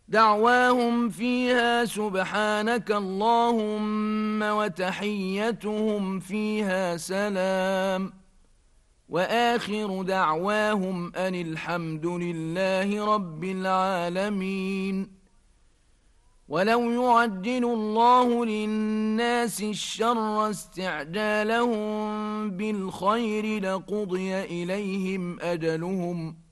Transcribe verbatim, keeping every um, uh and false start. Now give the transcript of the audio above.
دعواهم فيها سبحانك اللهم وتحيتهم فيها سلام وآخر دعواهم أن الحمد لله رب العالمين. ولو يعجل الله للناس الشر استعجالهم بالخير لقضي إليهم أجلهم